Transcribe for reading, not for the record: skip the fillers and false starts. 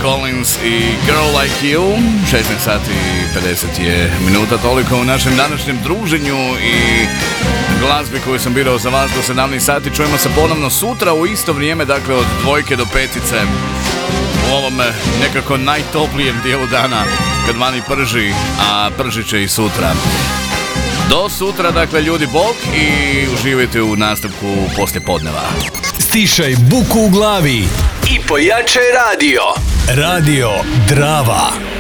Collins i Girl Like You. 16 sati i 50 je minuta, toliko u našem današnjem druženju i glazbi koju sam birao za vas do 17 sati. Čujemo se ponovno sutra u isto vrijeme, dakle od 2 do 5 u ovom nekako najtoplijem dijelu dana kad vani prži, a pržit će i sutra. Do sutra, dakle, ljudi, bok i uživajte u nastavku poslijepodneva. Stišaj buku u glavi i pojačaj radio. Radio Drava.